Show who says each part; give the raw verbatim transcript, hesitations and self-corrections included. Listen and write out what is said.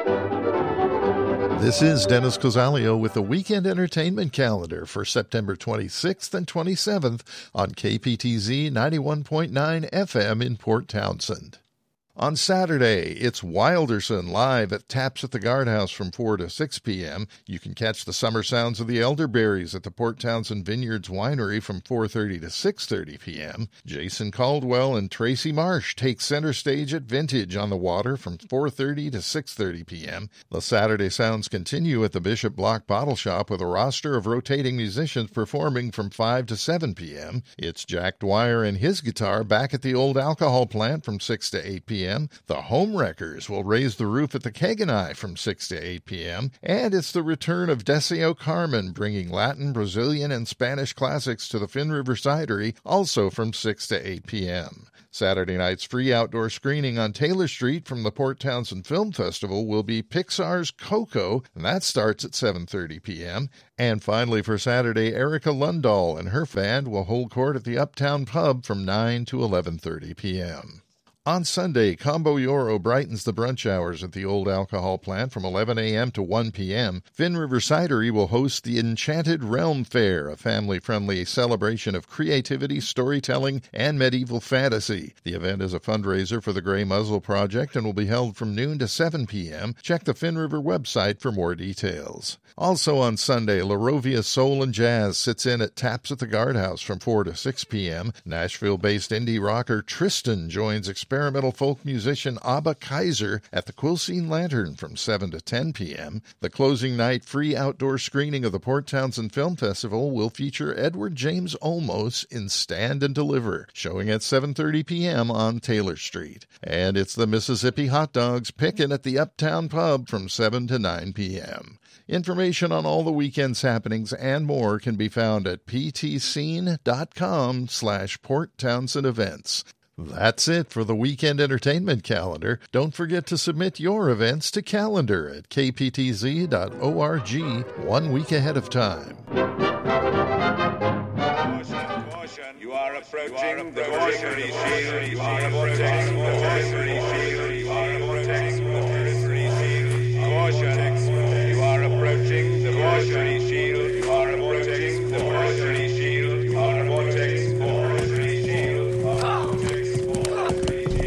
Speaker 1: This is Dennis Cosalio with the Weekend Entertainment Calendar for September twenty-sixth and twenty-seventh on K P T Z ninety-one point nine F M in Port Townsend. On Saturday, it's Wilderson live at Taps at the Guardhouse from four to six p.m. You can catch the summer sounds of the elderberries at the Port Townsend Vineyards Winery from four thirty to six thirty p.m. Jason Caldwell and Tracy Marsh take center stage at Vintage on the Water from four thirty to six thirty p.m. The Saturday sounds continue at the Bishop Block Bottle Shop with a roster of rotating musicians performing from five to seven p.m. It's Jack Dwyer and his guitar back at the Old Alcohol Plant from six to eight p.m. The Home Wreckers will raise the roof at the Keg and I from six to eight p.m. And it's the return of Deseo Carmen, bringing Latin, Brazilian, and Spanish classics to the Fin River Cidery, also from six to eight p.m. Saturday night's free outdoor screening on Taylor Street from the Port Townsend Film Festival will be Pixar's Coco, and that starts at seven thirty p.m. And finally for Saturday, Erica Lundahl and her band will hold court at the Uptown Pub from nine to eleven thirty p.m. On Sunday, Combo Yoro brightens the brunch hours at the Old Alcohol Plant from eleven a.m. to one p.m. Fin River Cidery will host the Enchanted Realm Fair, a family-friendly celebration of creativity, storytelling, and medieval fantasy. The event is a fundraiser for the Grey Muzzle Project and will be held from noon to seven p.m. Check the Fin River website for more details. Also on Sunday, La Rovia Soul and Jazz sits in at Taps at the Guardhouse from four to six p.m. Nashville-based indie rocker Tristan joins experimental folk musician Abba Kaiser at the Quilcene Lantern from seven to ten p.m. The closing night free outdoor screening of the Port Townsend Film Festival will feature Edward James Olmos in Stand and Deliver, showing at seven thirty p.m. on Taylor Street. And it's the Mississippi Hot Dogs pickin' at the Uptown Pub from seven to nine p.m. Information on all the weekend's happenings and more can be found at ptscene.com slash Port Townsend events. That's it for the Weekend Entertainment Calendar. Don't forget to submit your events to calendar at k p t z dot org one week ahead of time.
Speaker 2: You are approaching the voice. You are approaching the voice.